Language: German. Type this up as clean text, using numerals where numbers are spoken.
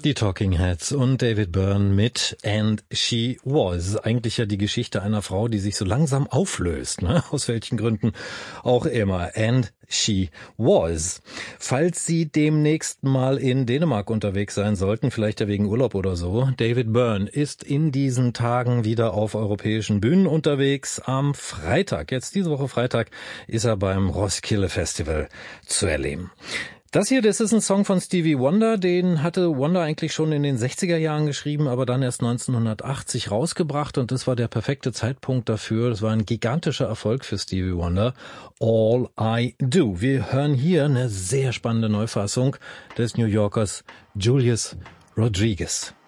Die Talking Heads und David Byrne mit And She Was. Eigentlich ja die Geschichte einer Frau, die sich so langsam auflöst, ne? Aus welchen Gründen auch immer. And She Was. Falls Sie demnächst mal in Dänemark unterwegs sein sollten, vielleicht ja wegen Urlaub oder so, David Byrne ist in diesen Tagen wieder auf europäischen Bühnen unterwegs. Am Freitag, jetzt diese Woche Freitag, ist er beim Roskilde Festival zu erleben. Das ist ein Song von Stevie Wonder, den hatte Wonder eigentlich schon in den 60er Jahren geschrieben, aber dann erst 1980 rausgebracht und das war der perfekte Zeitpunkt dafür. Das war ein gigantischer Erfolg für Stevie Wonder. All I Do. Wir hören hier eine sehr spannende Neufassung des New Yorkers Julius Rodriguez.